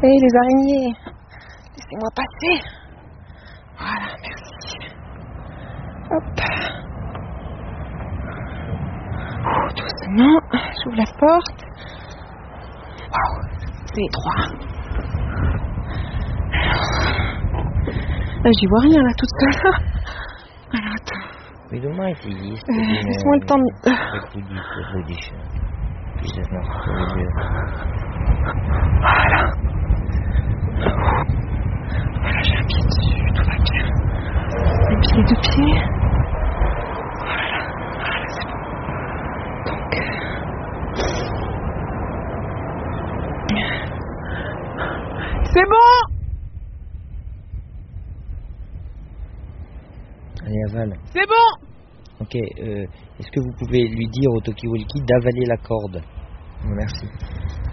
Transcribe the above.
Hé, les araignées, laissez-moi passer. Voilà, merci. Hop. Doucement, j'ouvre la porte. Waouh, c'est étroit. Là, j'y vois rien, là, toute seule. Alors, attends. Видимо, есть. Laisse-moi le temps de... Voilà. Voilà, j'ai un pied dessus, tout va bien. Un pied, deux pieds. Voilà, voilà, c'est bon. Donc... C'est bon! Allez, avale. C'est bon! Ok, est-ce que vous pouvez lui dire au Talkie-Walkie d'avaler la corde? Merci.